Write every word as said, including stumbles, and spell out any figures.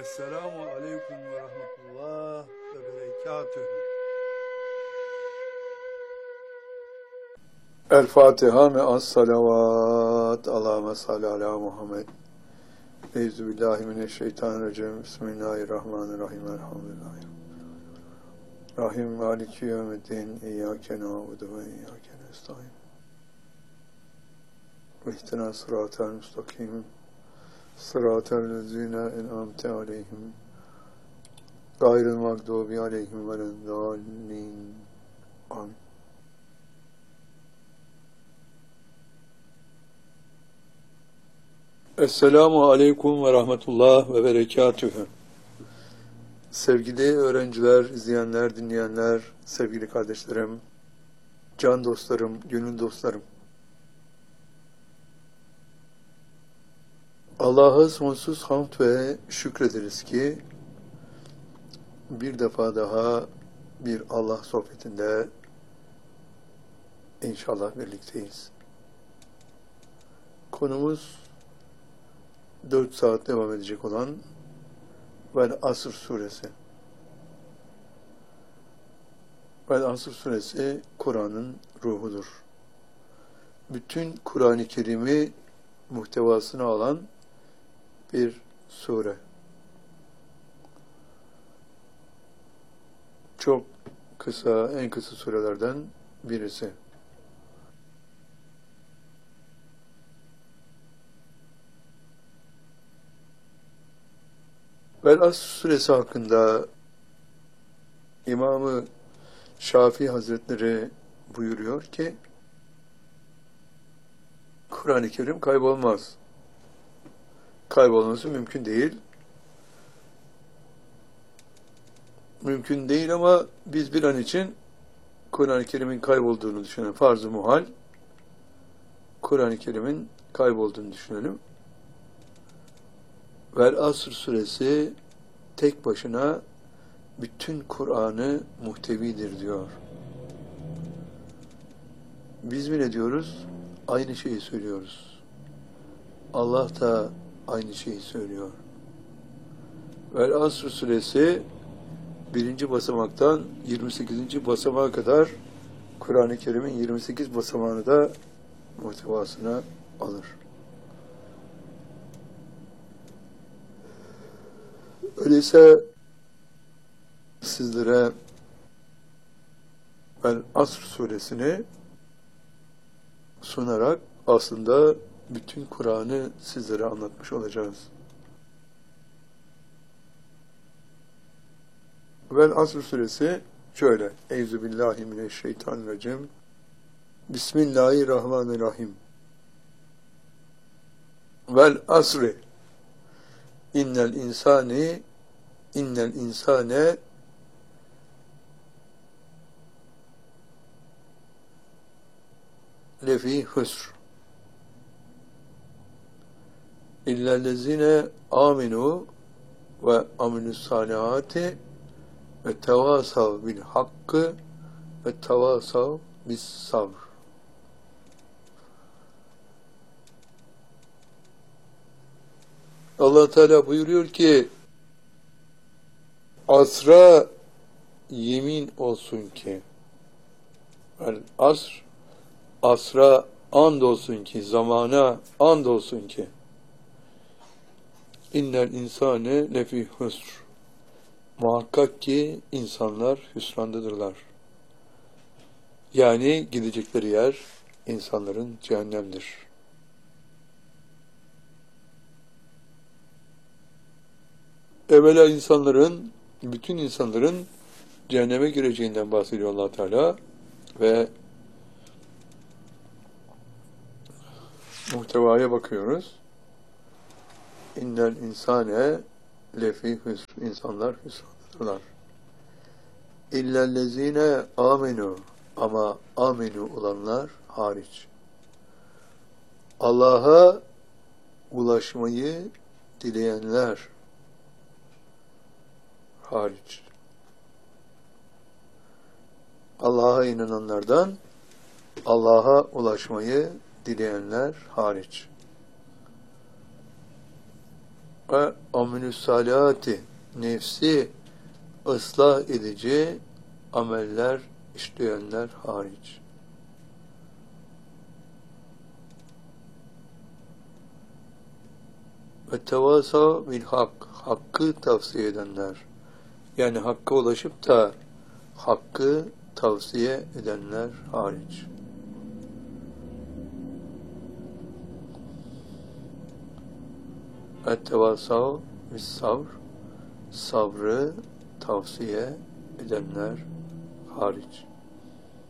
Esselamu Aleyküm ve Rahmetullah ve Berekatühü. El Fatiha me'as salavat. Allahümme salli ala Muhammed. Euzubillahimineşşeytanirracim. Bismillahirrahmanirrahim. Elhamdülillahi. Rahim Maliki Yevmiddin. İyyâke na'budu ve iyyâke nestaîn. İhdina sıratel müstakim. Sıratel lezîne en'amte aleyhim. Gayril mağdubi aleyhim veleddâllîn. Amin. Esselamu Aleyküm ve Rahmetullah ve Berekatühü. Sevgili öğrenciler, izleyenler, dinleyenler, sevgili kardeşlerim, can dostlarım, gönül dostlarım. Allah'a sonsuz hamd ve şükrederiz ki bir defa daha bir Allah sohbetinde inşallah birlikteyiz. Konumuz dört saat devam edecek olan Vel Asr suresi. Vel Asr suresi Kur'an'ın ruhudur. Bütün Kur'an-ı Kerim'i muhtevasına alan bir sure. Çok kısa, en kısa surelerden birisi. Vel Asr suresi hakkında İmam-ı Şafii Hazretleri buyuruyor ki Kur'an-ı Kerim kaybolmaz. Kaybolması mümkün değil. Mümkün değil ama biz bir an için Kur'an-ı Kerim'in kaybolduğunu düşünelim. Farz-ı muhal Kur'an-ı Kerim'in kaybolduğunu düşünelim. Vel Asr suresi tek başına bütün Kur'an'ı muhtevidir diyor. Biz mi ne diyoruz? Aynı şeyi söylüyoruz. Allah da aynı şeyi söylüyor. Vel Asr suresi birinci basamaktan yirmi sekizinci basamağa kadar Kur'an-ı Kerim'in yirmi sekiz basamağını da muhtevasına alır. Öyleyse sizlere Vel Asr suresini sunarak aslında bütün Kur'an'ı sizlere anlatmış olacağız. Vel Asr suresi şöyle. Euzubillahimineşşeytanirracim. Bismillahirrahmanirrahim. Vel asri innel insani innel insane lefi husr illellezine aminu ve amilus salihati ve tevasav bil hakkı ve tevasav bis sabr. Allah Teala buyuruyor ki asra yemin olsun ki yani asr asra and olsun ki zamana and olsun ki innel insane lefi husr muhakkak ki insanlar hüsrandadırlar. Yani gidecekleri yer insanların cehennemdir. Evvela insanların, bütün insanların cehenneme gireceğinden bahsediyor Allah Teala ve muhtevaya bakıyoruz. İnnel insane lefi hüsr. İnsanlar hüsrandadırlar. İllellezine amenu. Ama amenu olanlar hariç. Allah'a ulaşmayı dileyenler hariç. Allah'a inananlardan Allah'a ulaşmayı dileyenler hariç. ve amelü salihati, nefsi ıslah edici ameller işleyenler hariç. Ve tevasa bil hak, hakkı tavsiye edenler, yani hakka ulaşıp da hakkı tavsiye edenler hariç. Ve tevasa bil sabr, sabrı tavsiye edenler hariç.